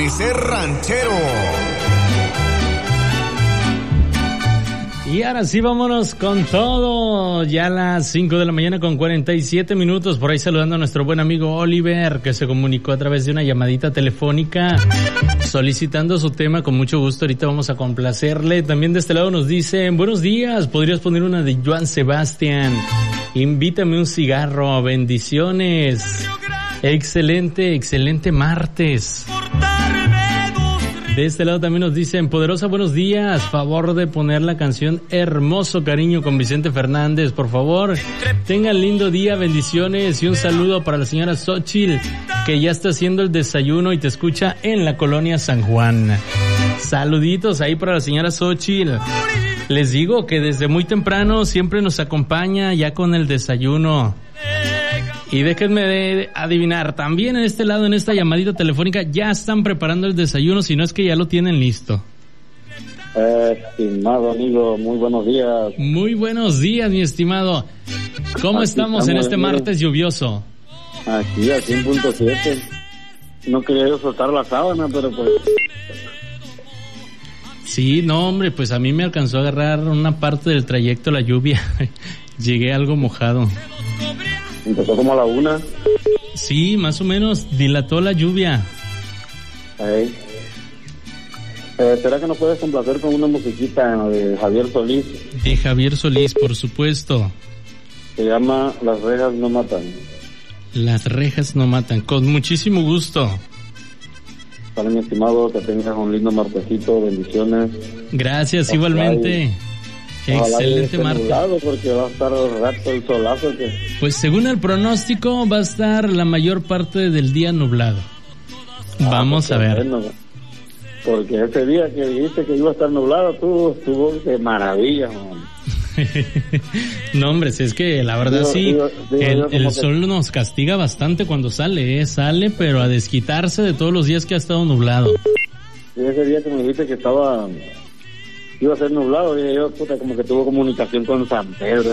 Amanecer Ranchero. Y ahora sí, vámonos con todo. Ya a las 5 de la mañana con 47 minutos. Por ahí saludando a nuestro buen amigo Oliver, que se comunicó a través de una llamadita telefónica solicitando su tema. Con mucho gusto, ahorita vamos a complacerle. También de este lado nos dicen: buenos días, podrías poner una de Joan Sebastián. Invítame un cigarro, bendiciones. Excelente martes. De este lado también nos dicen: Poderosa, buenos días, favor de poner la canción Hermoso Cariño con Vicente Fernández, por favor. Tengan lindo día, bendiciones, y un saludo para la señora Xochitl, que ya está haciendo el desayuno y te escucha en la colonia San Juan. Saluditos ahí para la señora Xochitl. Les digo que desde muy temprano siempre nos acompaña ya con el desayuno. Y déjenme adivinar, también en este lado, en esta llamadita telefónica, ya están preparando el desayuno, si no es que ya lo tienen listo. Estimado amigo, muy buenos días. Muy buenos días, mi estimado. ¿Cómo estamos en este martes lluvioso? Aquí a 100.7. No quería yo soltar la sábana, pero pues... Sí, no, hombre, pues a mí me alcanzó a agarrar una parte del trayecto la lluvia. Llegué algo mojado. Empezó como a la 1. Sí, más o menos, dilató la lluvia. ¿Será que nos puedes complacer con una musiquita de Javier Solís? De Javier Solís, por supuesto. Se llama Las rejas no matan. Las rejas no matan, con muchísimo gusto. Para mi estimado, que tengas un lindo martesito, bendiciones. Gracias, igualmente. Excelente martes. Porque va a estar rato el solazo. Pues según el pronóstico va a estar la mayor parte del día nublado. Vamos a ver. Bueno, porque ese día que dijiste que iba a estar nublado, estuvo de maravilla, man. No, hombre, es que la verdad el sol nos castiga bastante cuando sale, pero a desquitarse de todos los días que ha estado nublado. Sí, ese día que me dijiste que iba a ser nublado, dije yo, como que tuvo comunicación con San Pedro.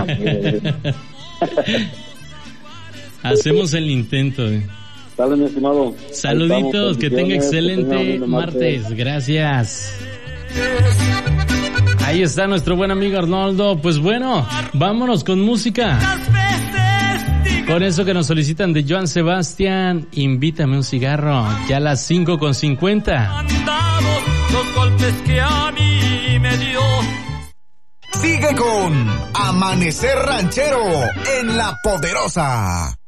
Hacemos el intento. Dale, mi estimado. Saluditos, que tenga excelente martes. Gracias. Ahí está nuestro buen amigo Arnoldo. Pues bueno, vámonos con música. Con eso que nos solicitan de Joan Sebastián, Invítame un cigarro. Ya a las 5:50. Los golpes que a mí me dio. Sigue con Amanecer Ranchero en La Poderosa.